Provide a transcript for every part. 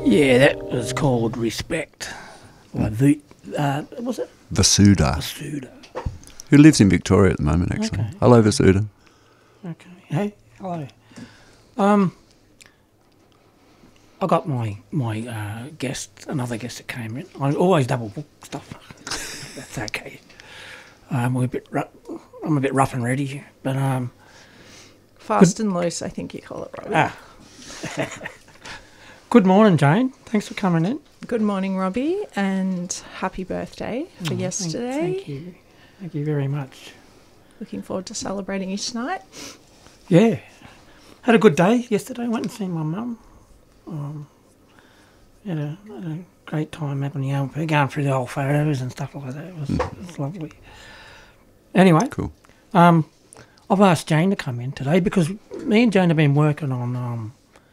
Yeah, that was called Respect by was it? Vasuda, Vasuda. who lives in Victoria at the moment, actually. Okay. Hello, Vasuda. Okay. Hey, hello. I got my guest, another guest that came in. I always double book stuff. That's okay. I'm a bit rough and ready, but Fast and loose, I think you call it, Robbie. Good morning, Jane. Thanks for coming in. Good morning, Robbie, and happy birthday for yesterday. Thank you very much. Looking forward to celebrating you tonight. Yeah, had a good day yesterday. Went and seen my mum. Had a great time having the LP, going through the old photos and stuff like that. It was lovely. Anyway, Cool. I've asked Jane to come in today because me and Jane have been working on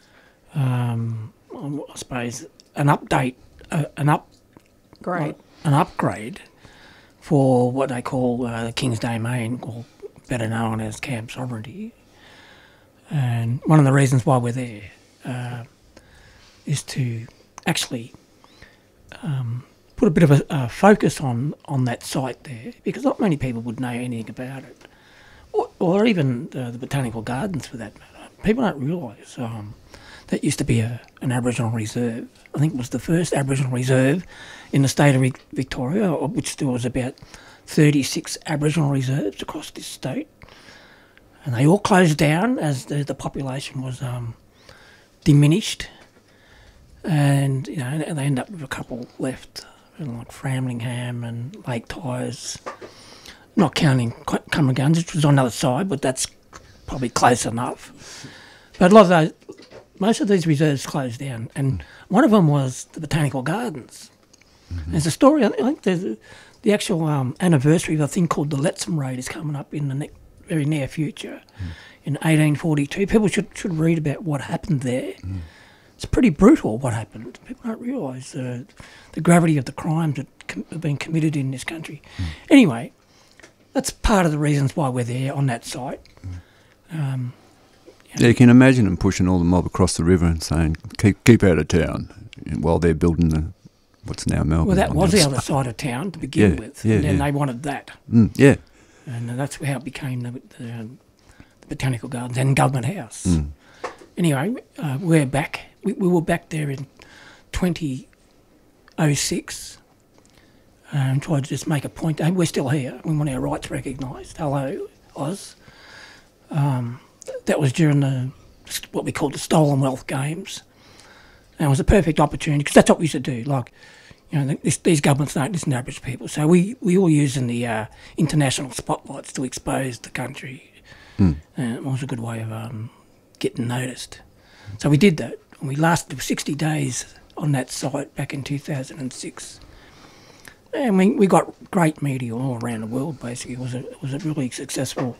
I suppose an update, an upgrade for what they call the King's Domain, or better known as Camp Sovereignty. And one of the reasons why we're there is to actually put a bit of a focus on that site there, because not many people would know anything about it, or even the Botanical Gardens for that matter. People don't realise that used to be an Aboriginal reserve. I think it was the first Aboriginal reserve in the state of Victoria, of which there was about 36 Aboriginal reserves across this state. And they all closed down as the population was diminished. And, you know, they end up with a couple left, like Framlingham and Lake Tyers, not counting Cumberguns, which was on the other side, but that's probably close enough. But most of these reserves closed down, and one of them was the Botanical Gardens. Mm-hmm. There's a story, I think there's the actual anniversary of a thing called the Lettsome Raid is coming up in the very near future, in 1842. People should read about what happened there. Mm. It's pretty brutal what happened. People don't realise the gravity of the crimes that have been committed in this country. Mm. Anyway, that's part of the reasons why we're there on that site. Mm. Yeah, you can imagine them pushing all the mob across the river and saying, keep out of town, while they're building what's now Melbourne. Well, that was the other side of town to begin with, and then they wanted that. Yeah. And that's how it became the Botanical Gardens and Government House. Mm. Anyway, we're back. We were back there in 2006 and tried to just make a point. Hey, we're still here. We want our rights recognised. Hello, Oz. That was during what we called the Stolen Wealth Games. And it was a perfect opportunity, because that's what we used to do. Like, you know, these governments don't listen to average people. So we were using the international spotlights to expose the country. Mm. And it was a good way of getting noticed. So we did that. And we lasted 60 days on that site back in 2006. And we got great media all around the world, basically. It was a really successful...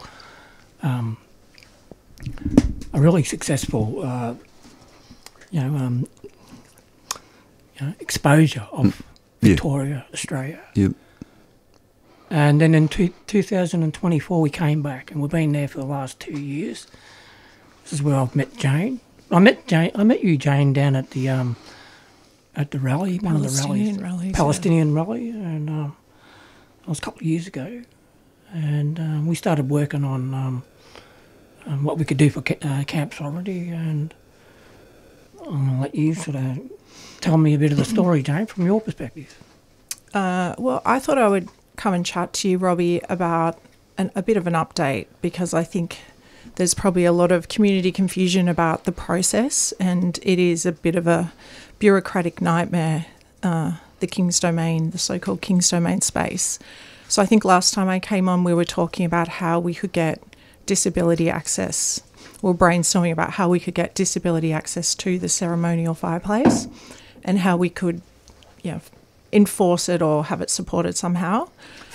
exposure of Victoria, Australia. Yep. And then in 2024 we came back, and we've been there for the last 2 years. This is where I've met Jane. I met you, Jane, down at the rally, one of the rallies, Palestinian rally, and that was a couple of years ago. And we started working on what we could do for Camp Sovereignty, and I'm going to let you sort of tell me a bit of the story, Jane, from your perspective. Well, I thought I would come and chat to you, Robbie, about a bit of an update, because I think there's probably a lot of community confusion about the process, and it is a bit of a bureaucratic nightmare, the King's Domain, the so-called King's Domain space. So I think last time I came on we were talking about how we could get disability access. We're brainstorming about how we could get disability access to the ceremonial fireplace and how we could, enforce it or have it supported somehow.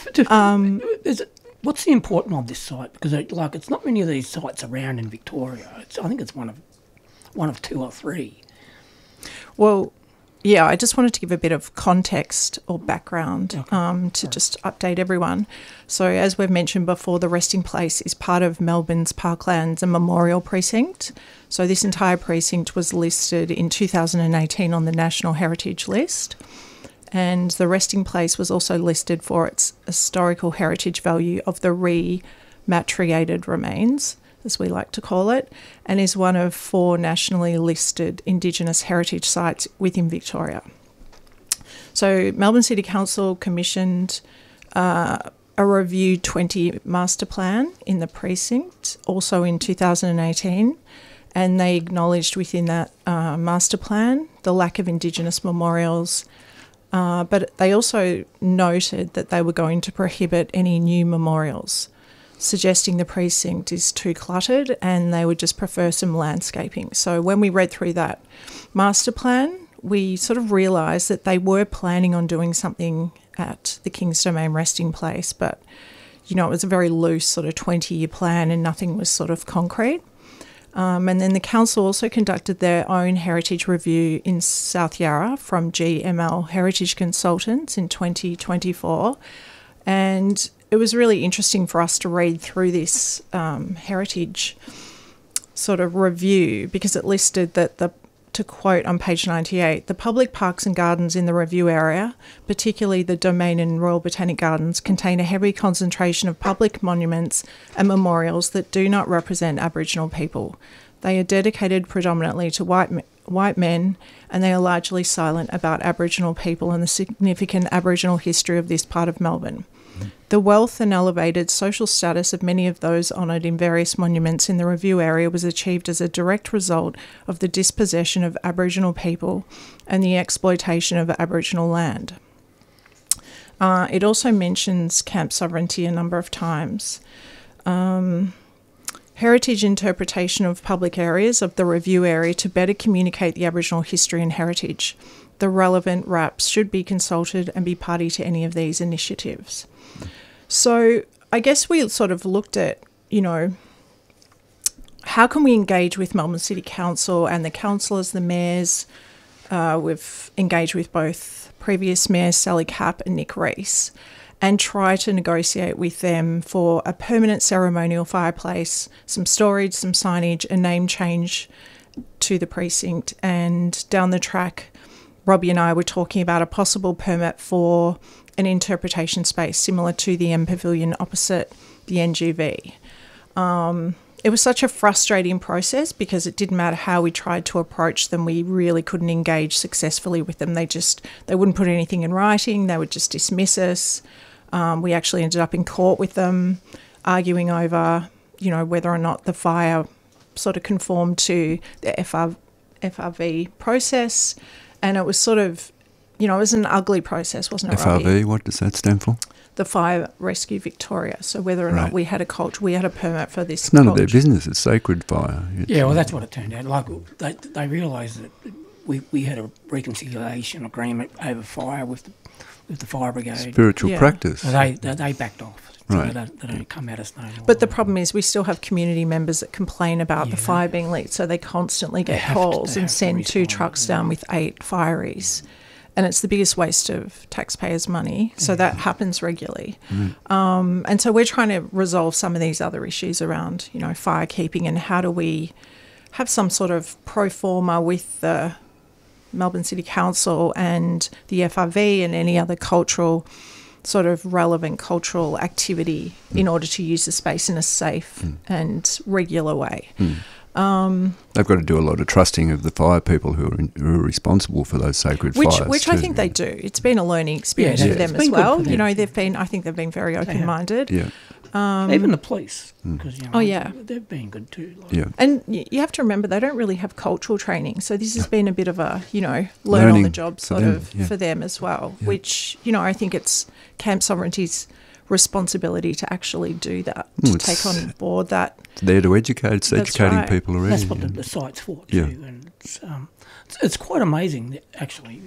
What's the importance of this site? Because it's not many of these sites around in Victoria. I think it's one of two or three. Well, I just wanted to give a bit of context or background to Right. just update everyone. So, as we've mentioned before, the resting place is part of Melbourne's Parklands and Memorial Precinct. So, this entire precinct was listed in 2018 on the National Heritage List. And the resting place was also listed for its historical heritage value of the rematriated remains, as we like to call it, and is one of 4 nationally listed Indigenous heritage sites within Victoria. So Melbourne City Council commissioned a Review 20 master plan in the precinct, also in 2018, and they acknowledged within that master plan the lack of Indigenous memorials, but they also noted that they were going to prohibit any new memorials, suggesting the precinct is too cluttered and they would just prefer some landscaping. So when we read through that master plan, we sort of realised that they were planning on doing something at the King's Domain resting place, but, you know, it was a very loose sort of 20-year plan and nothing was sort of concrete. And then the council also conducted their own heritage review in South Yarra from GML Heritage Consultants in 2024. And it was really interesting for us to read through this heritage sort of review, because it listed that to quote on page 98, the public parks and gardens in the review area, particularly the Domain and Royal Botanic Gardens, contain a heavy concentration of public monuments and memorials that do not represent Aboriginal people. They are dedicated predominantly to white men, and they are largely silent about Aboriginal people and the significant Aboriginal history of this part of Melbourne. The wealth and elevated social status of many of those honoured in various monuments in the review area was achieved as a direct result of the dispossession of Aboriginal people and the exploitation of Aboriginal land. It also mentions camp sovereignty a number of times. Heritage interpretation of public areas of the review area to better communicate the Aboriginal history and heritage. The relevant RAPs should be consulted and be party to any of these initiatives. So I guess we sort of looked at, you know, how can we engage with Melbourne City Council and the councillors, the mayors. We've engaged with both previous mayors, Sally Capp and Nick Rees, and try to negotiate with them for a permanent ceremonial fireplace, some storage, some signage, a name change to the precinct. And down the track, Robbie and I were talking about a possible permit for an interpretation space similar to the M Pavilion opposite the NGV. It was such a frustrating process because it didn't matter how we tried to approach them, we really couldn't engage successfully with them. They wouldn't put anything in writing, they would just dismiss us. We actually ended up in court with them, arguing over, you know, whether or not the fire sort of conformed to the FRV process. And it was sort of, you know, it was an ugly process, wasn't it, Robbie? FRV, what does that stand for? The Fire Rescue Victoria. So whether or not we had a permit for this. It's none of their business. It's sacred fire. Yeah, well, that's what it turned out. Like, they realised that we had a reconciliation agreement over fire with the fire brigade. Spiritual practice. So they backed off. So Right. they don't come at us no more. But the problem is we still have community members that complain about the fire being lit, so they constantly get calls and send 2 trucks down with 8 fireys. And it's the biggest waste of taxpayers' money. So that happens regularly. And so we're trying to resolve some of these other issues around, you know, firekeeping and how do we have some sort of pro forma with the Melbourne City Council and the FRV and any other cultural, sort of relevant cultural activity in order to use the space in a safe and regular way. They've got to do a lot of trusting of the fire people who are responsible for those sacred fires. Which I think they do. It's been a learning experience for them it's as been good well. for them. You know, I think they've been very open-minded. Yeah, even the police, because they've been good too. Like, yeah. And you have to remember they don't really have cultural training, so this has been a bit of a, you know, learn on the job sort of for them as well. Yeah. Which, you know, I think it's Camp Sovereignty's responsibility to actually do that, to take on board that. It's there to educate. It's educating people already. That's what the site's for too, and it's quite amazing actually.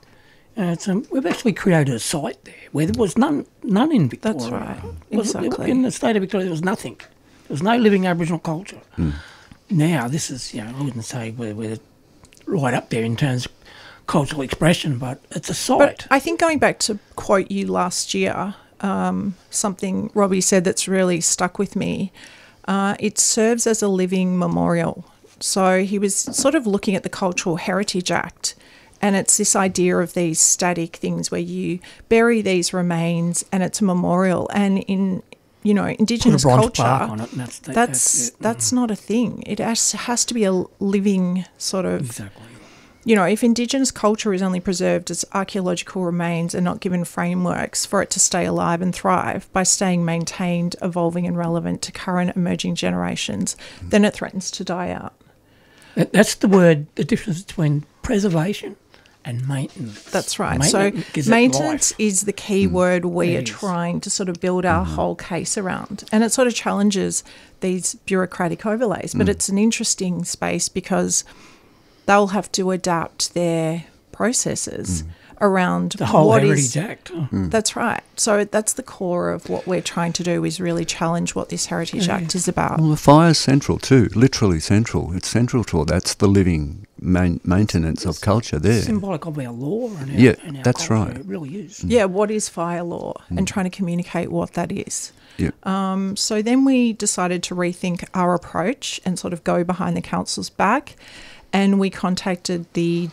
We've actually created a site there where there was none in Victoria. That's right. Exactly. In the state of Victoria, there was nothing. There was no living Aboriginal culture. Now, this is, you know, I wouldn't say we're right up there in terms of cultural expression, but it's a site. But I think going back to quote you last year, something Robbie said that's really stuck with me, it serves as a living memorial. So he was sort of looking at the Cultural Heritage Act, and it's this idea of these static things where you bury these remains and it's a memorial. And in, you know, Indigenous Put a bronze culture, plaque on it, and that's not a thing. It has to be a living sort of... Exactly. You know, if Indigenous culture is only preserved as archaeological remains and not given frameworks for it to stay alive and thrive by staying maintained, evolving and relevant to current emerging generations, then it threatens to die out. That's the difference between preservation and maintenance. That's right. Maintenance gives it Maintenance life. is the key word we It are is. trying to sort of build our whole case around. And it sort of challenges these bureaucratic overlays. But it's an interesting space because they'll have to adapt their processes around The whole what Heritage is... Act. That's right. So that's the core of what we're trying to do, is really challenge what this Heritage Act is about. Well, the fire's central too, literally central. It's central to all. That's the living maintenance of culture there. Symbolic of our law and our, Yeah, and our that's culture. right. It really is. Yeah, what is fire law, and trying to communicate what that is. Yeah. So then we decided to rethink our approach and sort of go behind the council's back. And we contacted the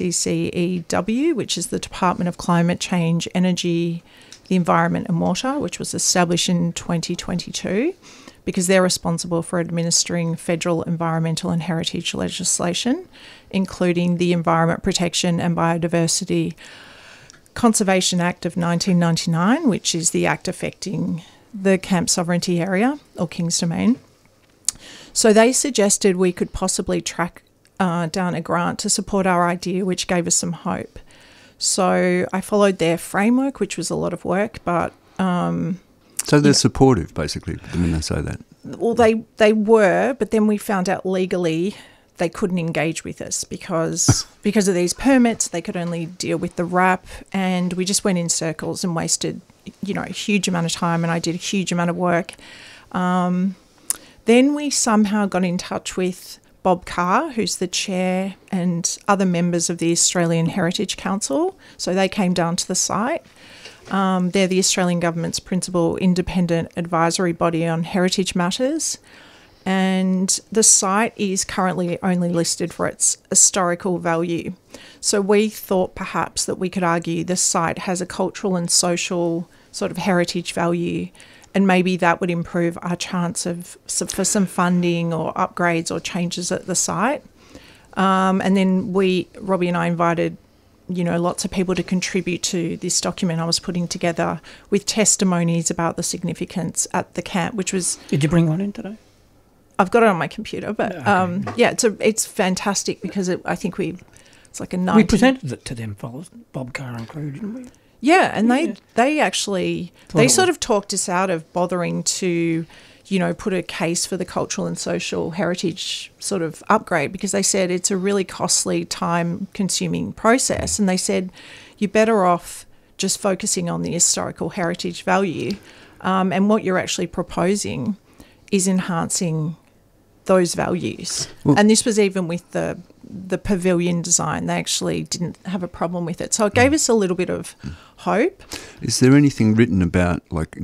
DCCEW, which is the Department of Climate Change, Energy, the Environment and Water, which was established in 2022, because they're responsible for administering federal environmental and heritage legislation, including the Environment Protection and Biodiversity Conservation Act of 1999, which is the act affecting the Camp Sovereignty area, or King's Domain. So they suggested we could possibly track down a grant to support our idea, which gave us some hope. So I followed their framework, which was a lot of work, but... So they're supportive, basically, when they say that. Well, they were, but then we found out legally they couldn't engage with us because of these permits. They could only deal with the RAP, and we just went in circles and wasted, you know, a huge amount of time, and I did a huge amount of work. Then we somehow got in touch with Bob Carr, who's the chair, and other members of the Australian Heritage Council. So they came down to the site. They're the Australian government's principal independent advisory body on heritage matters. And the site is currently only listed for its historical value. So we thought perhaps that we could argue the site has a cultural and social sort of heritage value, and maybe that would improve our chance for some funding or upgrades or changes at the site. And then Robbie and I invited, you know, lots of people to contribute to this document I was putting together with testimonies about the significance at the camp, which was... Did you bring one in today? I've got it on my computer, but Okay. yeah, it's fantastic because I think it's like a 90... We presented it to them fellas, Bob Carr and crew, didn't we? Yeah, and they actually, they it sort was- of talked us out of bothering to, you know, put a case for the cultural and social heritage sort of upgrade, because they said it's a really costly, time-consuming process, and they said you're better off just focusing on the historical heritage value, and what you're actually proposing is enhancing those values. Well- And this was even with the pavilion design. They actually didn't have a problem with it. So it gave us a little bit of hope. Is there anything written about, like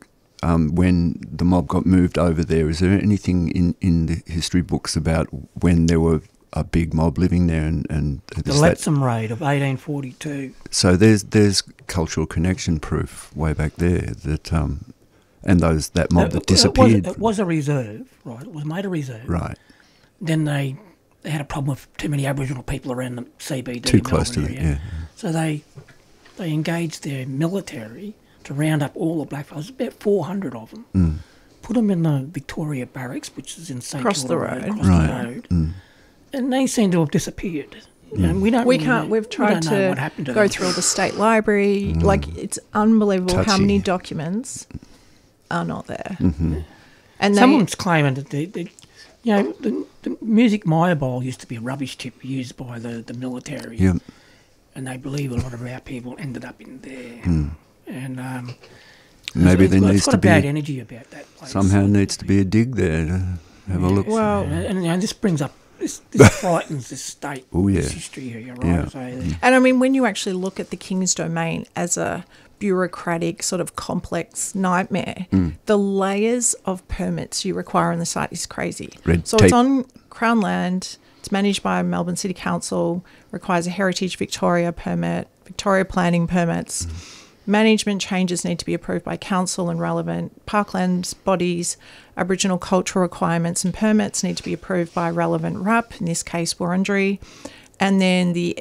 when the mob got moved over there? Is there anything in the history books about when there were a big mob living there? And The is that, Letsum raid of 1842. so there's cultural connection proof way back there that and that mob that disappeared. It was a reserve, right? It was made a reserve. Right. Then they had a problem with too many Aboriginal people around the CBD. Too close to Melbourne it, area. yeah. So they engaged their military to round up all the blackfellas, about 400 of them, put them in the Victoria Barracks, which is in St Across Kilda the Road, road. across Right. the road, and they seem to have disappeared. And we don't. We really can't. know- We've we tried don't know what to happened to go them. through all the state library. Like, it's unbelievable how Touchy. many documents are not there. And Someone's claiming that the music Maya Bowl used to be a rubbish tip used by the military. Yeah. And they believe a lot of our people ended up in there. And Maybe it's there got- needs it's got to a bad be energy about that place. somehow needs to be a dig there to have a look. Well- and this brings up this frightens this state. Oh, yeah. This history here, you're right. Yeah. So, And I mean, when you actually look at the King's Domain as a bureaucratic sort of complex nightmare, the layers of permits you require on the site is crazy. Red So tape. it's on Crown land, it's managed by Melbourne City Council, requires a Heritage Victoria permit, Victoria planning permits. Management changes need to be approved by council and relevant parklands bodies. Aboriginal cultural requirements and permits need to be approved by relevant RAP, in this case Wurundjeri. And then the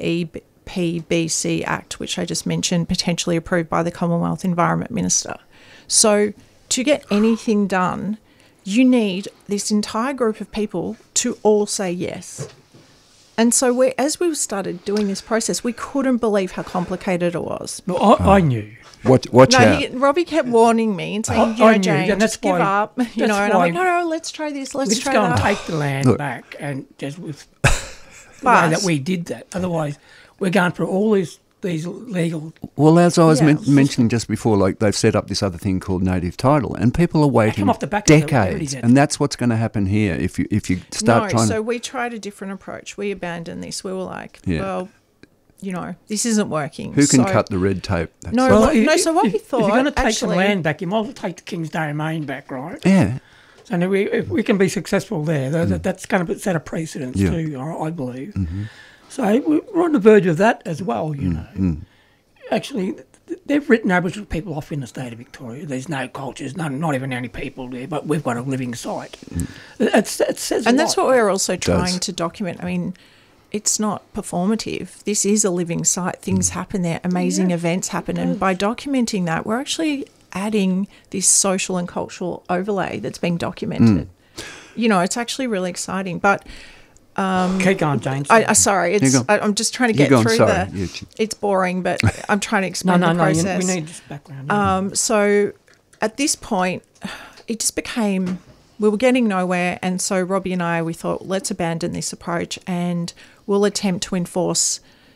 EPBC Act, which I just mentioned, potentially approved by the Commonwealth Environment Minister. So to get anything done, you need this entire group of people to all say yes. And so as we started doing this process, we couldn't believe how complicated it was. well, I knew. Watch No, out. Robbie kept warning me and saying, I knew, Jane, and that's just give why- up. And that's I'm why like, no, let's try this, let's We just try go and that. take the land Look. back, and just with the But- way that we did that. Otherwise, we're going through all these legal. Well, as I was Yeah. mentioning just before, like they've set up this other thing called native title, and people are waiting off the back of it, we already decades, did. and that's what's going to happen here if you start No, trying so to. we tried a different approach. We abandoned this. We were like, Yeah. well, this isn't working. Who can So- cut the red tape? That's- No, so what we if thought, you're going to take actually, the land back, you might as well take the King's Domain back, right? Yeah. So now if we can be successful there, that's going to set a precedence Yeah. too, I believe. So we're on the verge of that as well, you know. Actually, they've written Aboriginal people off in the state of Victoria. There's no cultures, not even any people there, but we've got a living site. It says and a that's lot. what we're also trying does. to document. I mean, it's not performative. This is a living site. Things happen there. Amazing events happen. And by documenting that, we're actually adding this social and cultural overlay that's being documented. It's actually really exciting. But Keep going, James. sorry, You go. I'm just trying to You get go on, through sorry. the. Yeah, It's boring, but I'm trying to no, explain the we process. need this background. So at this point, it just became, we were getting nowhere. And so Robbie and I, we thought, let's abandon this approach and we'll attempt to enforce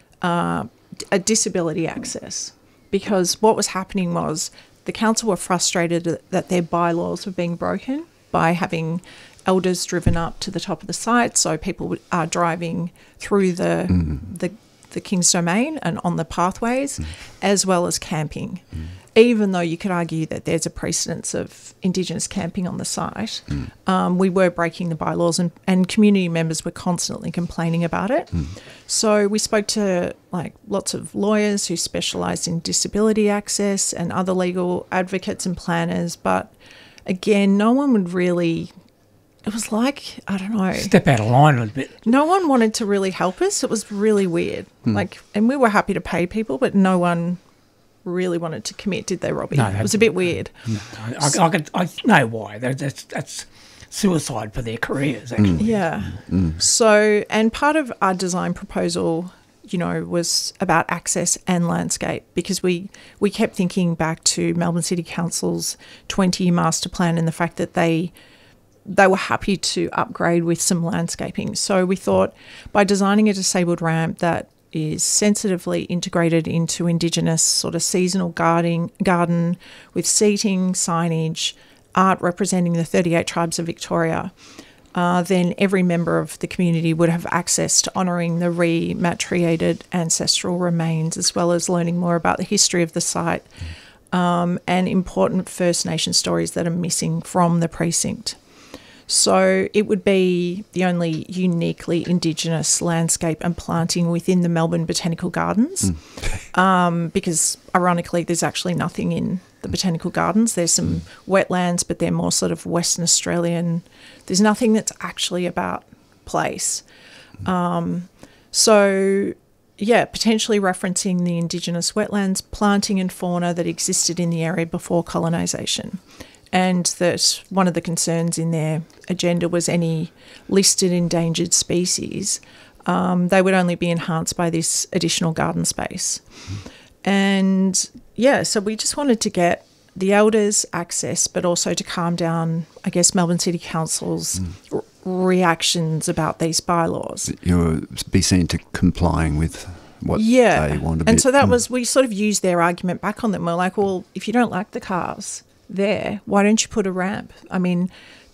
a disability access. Because what was happening was the council were frustrated that their bylaws were being broken by having elders driven up to the top of the site. So people are driving through the King's Domain and on the pathways, as well as camping. Even though you could argue that there's a precedence of Indigenous camping on the site, we were breaking the bylaws and community members were constantly complaining about it. So we spoke to lots of lawyers who specialised in disability access and other legal advocates and planners, but again, no one would really... It was like, I don't know. Step out of line a little bit. No one wanted to really help us. It was really weird. And we were happy to pay people, but no one really wanted to commit, did they, Robbie? No, it was a bit weird. I know why. That's suicide for their careers, actually. Yeah. So, and part of our design proposal, was about access and landscape, because we kept thinking back to Melbourne City Council's 20-year master plan and the fact that they were happy to upgrade with some landscaping. So we thought by designing a disabled ramp that is sensitively integrated into Indigenous sort of seasonal garden with seating, signage, art representing the 38 tribes of Victoria, then every member of the community would have access to honouring the rematriated ancestral remains, as well as learning more about the history of the site and important First Nation stories that are missing from the precinct. So it would be the only uniquely Indigenous landscape and planting within the Melbourne Botanical Gardens, because ironically there's actually nothing in the Botanical Gardens. There's some wetlands, but they're more sort of Western Australian. There's nothing that's actually about place. So, potentially referencing the Indigenous wetlands, planting and fauna that existed in the area before colonisation. And that one of the concerns in their agenda was any listed endangered species, they would only be enhanced by this additional garden space. And so we just wanted to get the elders access, but also to calm down, I guess, Melbourne City Council's reactions about these bylaws. You'll be seen to complying with what they want a bit. And so that was, we sort of used their argument back on them. We're like, well, if you don't like the cars there, why don't you put a ramp? I mean,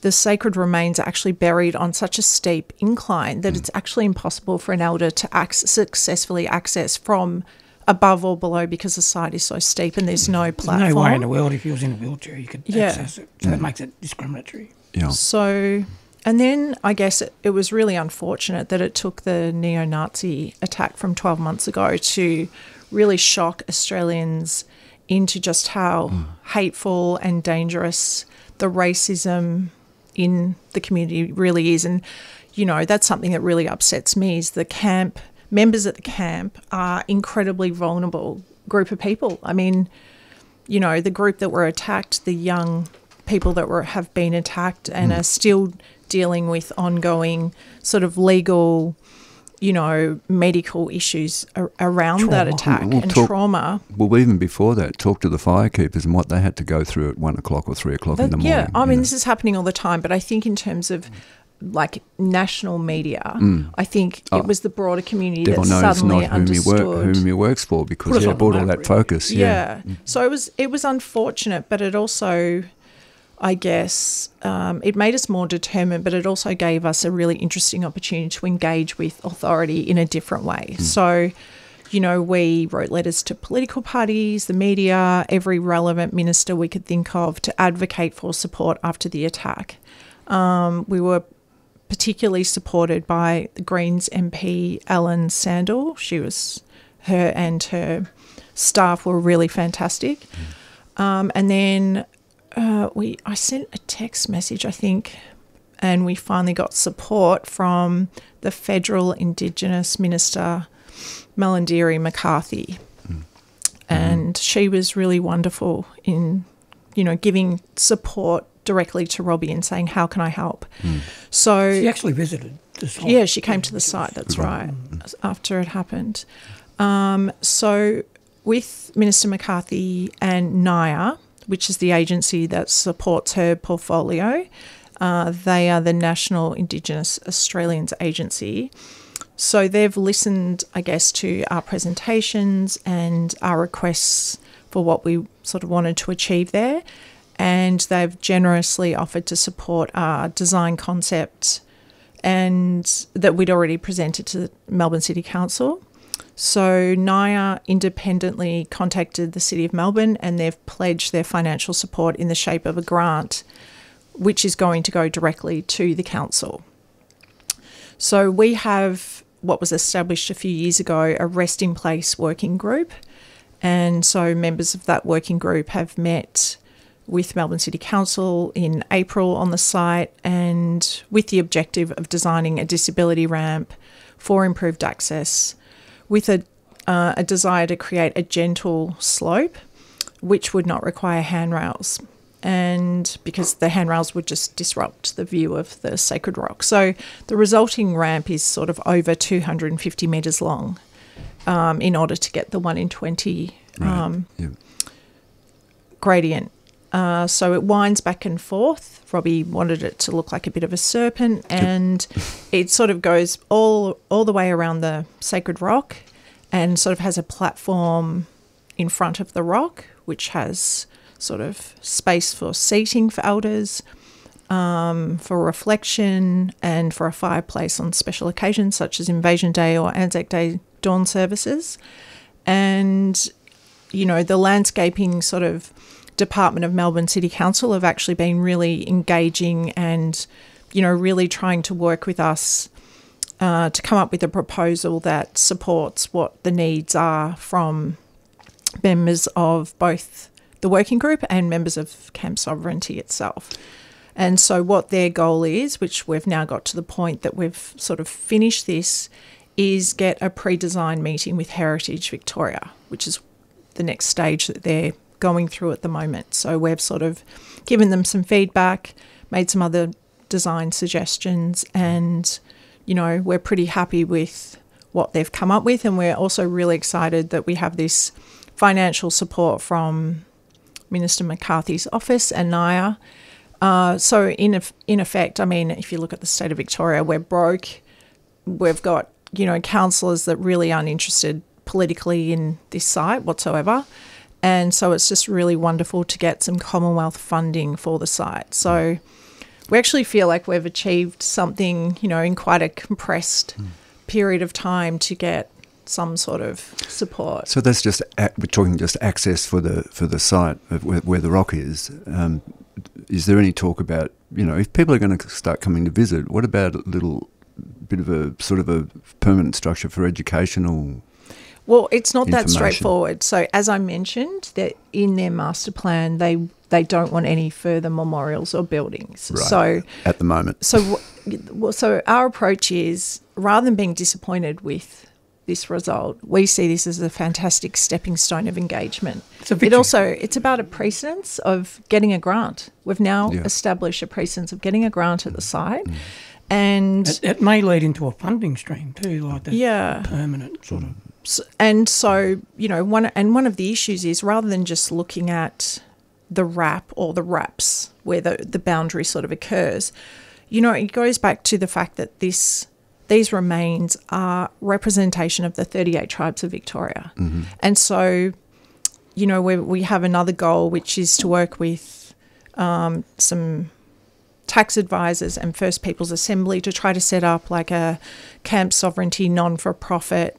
the sacred remains are actually buried on such a steep incline that it's actually impossible for an elder to successfully access from above or below because the site is so steep and there's no platform. There's no way in the world if he was in a wheelchair you could access it. So that makes it discriminatory. Yeah. So, and then I guess it was really unfortunate that it took the neo-Nazi attack from 12 months ago to really shock Australians into just how hateful and dangerous the racism in the community really is. And, you know, that's something that really upsets me is the camp, members at the camp are incredibly vulnerable group of people. I mean, you know, the group that were attacked, the young people that have been attacked and are still dealing with ongoing sort of legal, you know, medical issues around that attack trauma. Well, even before that, talk to the firekeepers and what they had to go through at 1 o'clock or 3 o'clock in the morning. Yeah, I mean, this is happening all the time, but I think in terms of like national media, I think it was the broader community that suddenly understood whom he works for because he brought all that focus. Yeah. So it was unfortunate, but it also, I guess, it made us more determined, but it also gave us a really interesting opportunity to engage with authority in a different way. So, you know, we wrote letters to political parties, the media, every relevant minister we could think of to advocate for support after the attack. We were particularly supported by the Greens MP Ellen Sandel. Her and her staff were really fantastic. And then I sent a text message, I think, and we finally got support from the Federal Indigenous Minister, Melandiri McCarthy. And she was really wonderful in, you know, giving support directly to Robbie and saying, how can I help? So she actually visited the site. Yeah, she came to the site, that's right, after it happened. So with Minister McCarthy and NIA, which is the agency that supports her portfolio, they are the National Indigenous Australians Agency. So they've listened, I guess, to our presentations and our requests for what we sort of wanted to achieve there. And they've generously offered to support our design concept and that we'd already presented to the Melbourne City Council. So NIA independently contacted the City of Melbourne and they've pledged their financial support in the shape of a grant, which is going to go directly to the council. So we have what was established a few years ago, a Rest in Place working group. And so members of that working group have met with Melbourne City Council in April on the site and with the objective of designing a disability ramp for improved access with a desire to create a gentle slope which would not require handrails, and because the handrails would just disrupt the view of the sacred rock. So the resulting ramp is sort of over 250 metres long in order to get the 1 in 20 gradient. So it winds back and forth. Robbie wanted it to look like a bit of a serpent, and it sort of goes all the way around the sacred rock and sort of has a platform in front of the rock, which has sort of space for seating for elders, for reflection and for a fireplace on special occasions such as Invasion Day or Anzac Day dawn services. And, you know, the landscaping sort of department of Melbourne City Council have actually been really engaging and, you know, really trying to work with us to come up with a proposal that supports what the needs are from members of both the working group and members of Camp Sovereignty itself. And so what their goal is, which we've now got to the point that we've sort of finished this, is get a pre-design meeting with Heritage Victoria, which is the next stage that they're going through at the moment. So we've sort of given them some feedback, made some other design suggestions, and, you know, we're pretty happy with what they've come up with. And we're also really excited that we have this financial support from Minister McCarthy's office and NIA. So in effect, I mean, if you look at the state of Victoria, we're broke. We've got, you know, councillors that really aren't interested politically in this site whatsoever. And so it's just really wonderful to get some Commonwealth funding for the site. So we actually feel like we've achieved something, you know, in quite a compressed period of time to get some sort of support. So that's just we're talking just access for the site of where the rock is. Is there any talk about, you know, if people are going to start coming to visit, what about a little bit of a sort of a permanent structure for educational? Well, it's not that information? straightforward. So as I mentioned, that in their master plan, they don't want any further memorials or buildings. Right. So At the moment. So our approach is, rather than being disappointed with this result, we see this as a fantastic stepping stone of engagement. It's about a precedence of getting a grant. We've now established a precedence of getting a grant at the site. And it may lead into a funding stream too, like that permanent sort of. So, you know, one of the issues is, rather than just looking at the RAP or the RAPs where the boundary sort of occurs, you know, it goes back to the fact that these remains are representation of the 38 tribes of Victoria. Mm-hmm. And so, you know, we have another goal, which is to work with some tax advisors and First Peoples Assembly to try to set up like a camp sovereignty non-for-profit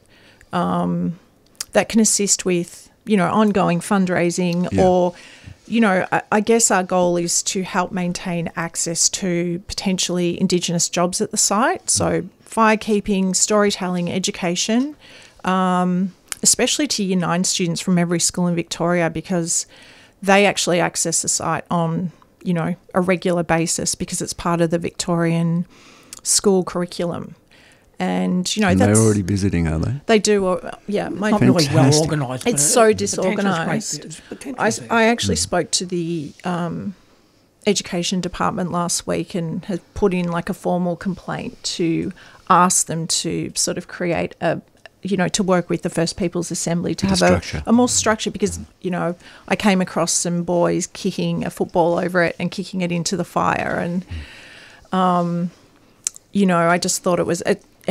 that can assist with, you know, ongoing fundraising or, you know, I guess our goal is to help maintain access to potentially Indigenous jobs at the site. So firekeeping, storytelling, education, especially to Year 9 students from every school in Victoria, because they actually access the site on, you know, a regular basis because it's part of the Victorian school curriculum. And, you know, they're already visiting, are they? They do, yeah. It's not really well organised. It's so disorganised. I actually spoke to the education department last week and had put in like a formal complaint to ask them to sort of create to work with the First Peoples Assembly to have a more structure, because, you know, I came across some boys kicking a football over it and kicking it into the fire, and, you know, I just thought it was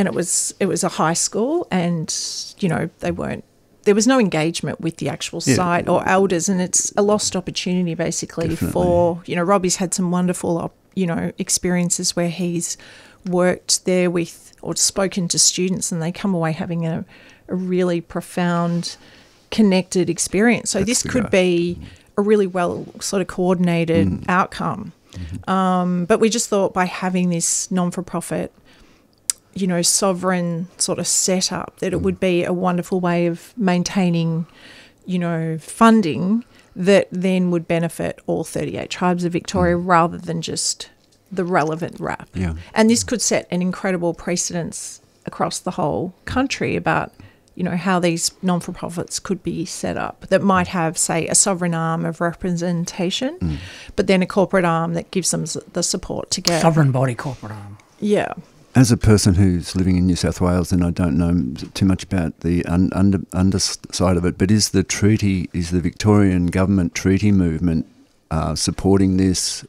a high school, and, you know, there was no engagement with the actual site or elders, and it's a lost opportunity basically for, you know, Robbie's had some wonderful, you know, experiences where he's worked there with or spoken to students, and they come away having a really profound, connected experience. So this could be a really well sort of coordinated outcome. Mm-hmm. But we just thought, by having this non-for-profit, you know, sovereign sort of setup, that it would be a wonderful way of maintaining, you know, funding that then would benefit all 38 tribes of Victoria rather than just the relevant RAP. Yeah. And this could set an incredible precedence across the whole country about, you know, how these non-for-profits could be set up that might have, say, a sovereign arm of representation, but then a corporate arm that gives them the support to get... Sovereign body corporate arm. Yeah. As a person who's living in New South Wales, and I don't know too much about the underside of it, but is the Victorian government treaty movement supporting this?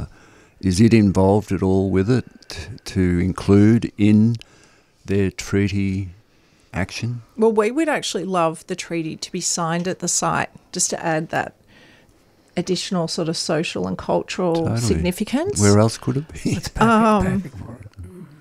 Is it involved at all with it to include in their treaty action? Well, we would actually love the treaty to be signed at the site, just to add that additional sort of social and cultural significance. Where else could it be? It's perfect for it.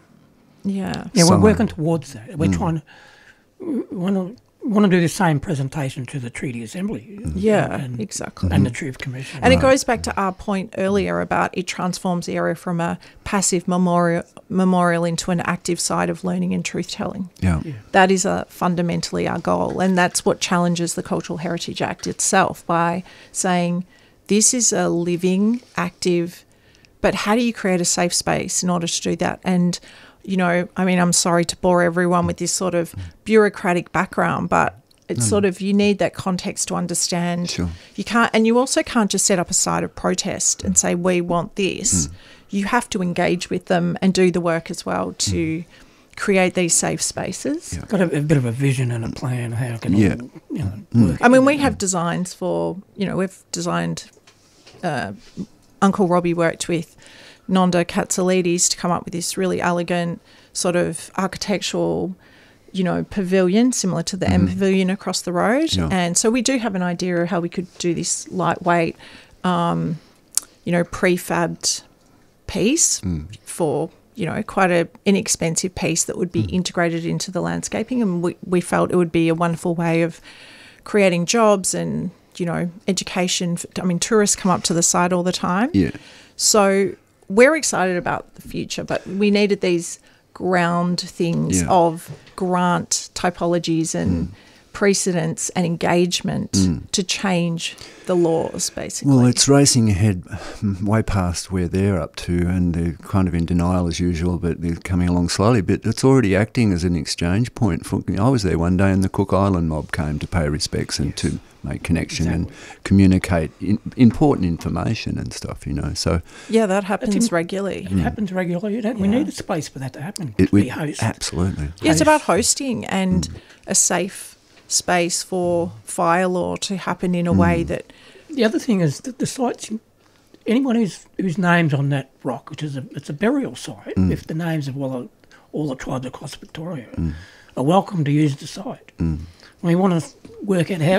Yeah. Yeah, we're working towards that. We're trying to want to do the same presentation to the Treaty Assembly. Exactly. And the Truth Commission. And it goes back to our point earlier about it transforms the area from a passive memorial into an active site of learning and truth-telling. Yeah. That is fundamentally our goal, and that's what challenges the Cultural Heritage Act itself by saying this is a living, active, but how do you create a safe space in order to do that? And you know, I mean, I'm sorry to bore everyone with this sort of bureaucratic background, but it's sort of, you need that context to understand. Sure. You can't, and you also can't just set up a site of protest and say, we want this. You have to engage with them and do the work as well to create these safe spaces. Yeah. Got a bit of a vision and a plan how it can work. I mean, we have designs for, you know, we've designed, Uncle Robbie worked with Nonda Katsoulides to come up with this really elegant sort of architectural, you know, pavilion similar to the M Pavilion across the road. Yeah. And so we do have an idea of how we could do this lightweight, you know, prefabbed piece for, you know, quite an inexpensive piece that would be integrated into the landscaping. And we felt it would be a wonderful way of creating jobs and, you know, education. I mean, tourists come up to the site all the time. Yeah. So we're excited about the future, but we needed these ground things of grant typologies and precedents and engagement to change the laws, basically. Well, it's racing ahead way past where they're up to, and they're kind of in denial as usual, but they're coming along slowly. But it's already acting as an exchange point. I was there one day and the Cook Island mob came to pay respects and to make connection and communicate important information and stuff, you know. So yeah, that happens regularly. It happens regularly. We need a space for that to happen, to be hosted. Absolutely. Yeah, it's about hosting and a safe space for fire law to happen in a way that... The other thing is that the sites, anyone whose name's on that rock, which is it's a burial site, if the names of all the tribes across Victoria are welcome to use the site. We want to work out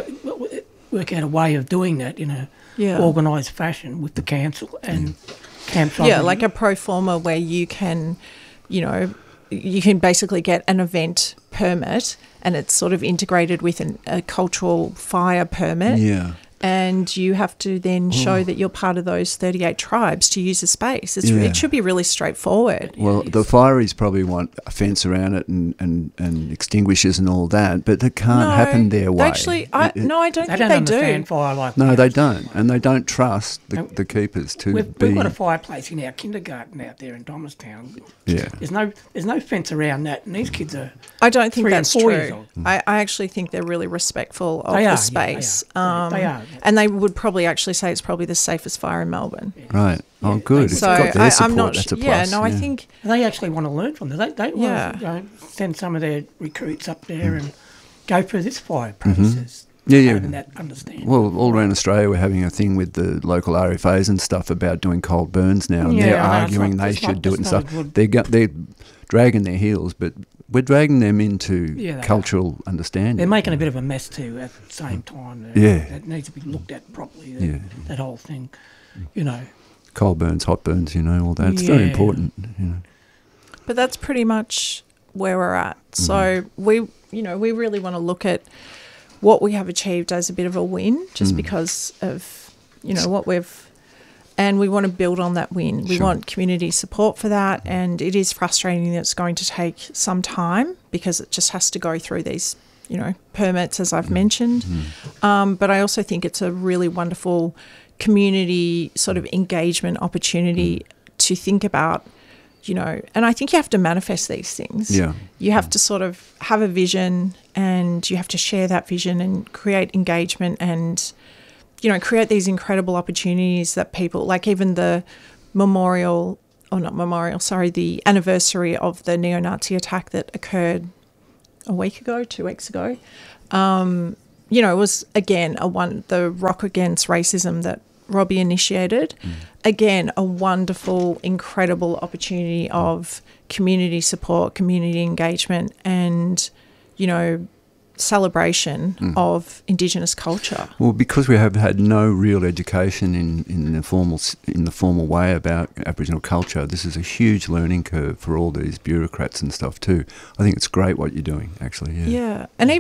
a way of doing that in a organised fashion with the council and campsite. Yeah, like a pro forma where you can, you know, you can basically get an event permit and it's sort of integrated with a cultural fire permit. Yeah. And you have to then show that you're part of those 38 tribes to use the space. It should be really straightforward. Well, the fireys probably want a fence around it and extinguishers and all that, but that can't happen their way. Actually, I don't think they do. Understand fire like No, that. they don't. And they don't trust the keepers to We've got a fireplace in our kindergarten out there in Thomastown. Yeah. There's no fence around that, and these kids are I don't think 3 that's and 4 years true. old. I actually think they're really respectful of They the are, space. yeah, they are. And they would probably actually say it's probably the safest fire in Melbourne. Right. Oh, good. It's So got their support. I'm not. That's a plus. Yeah, no, I think. They actually want to learn from them. They want to send some of their recruits up there and go through this fire process. Having that understanding. Well, all around Australia, we're having a thing with the local RFAs and stuff about doing cold burns now, and they're arguing they should do it and stuff. They're dragging their heels, but we're dragging them into cultural understanding. They're making a bit of a mess too at the same time. That needs to be looked at properly. That whole thing, you know. Cold burns, hot burns, you know, all that. It's very important, you know. But that's pretty much where we're at. So we really want to look at what we have achieved as a bit of a win, just because of, you know, what we've, and we want to build on that win. We want community support for that, and it is frustrating that it's going to take some time because it just has to go through these, you know, permits, as I've mentioned. But I also think it's a really wonderful community sort of engagement opportunity to think about, you know, and I think you have to manifest these things. Yeah. You have to sort of have a vision and you have to share that vision and create engagement and, you know, create these incredible opportunities that people, like even the the anniversary of the neo-Nazi attack that occurred 2 weeks ago. You know, it was, again, the Rock Against Racism that Robbie initiated. Again, a wonderful, incredible opportunity of community support, community engagement, and, you know, celebration of Indigenous culture. Well, because we have had no real education in the formal way about Aboriginal culture, this is a huge learning curve for all these bureaucrats and stuff too. I think it's great what you're doing, actually. Yeah. And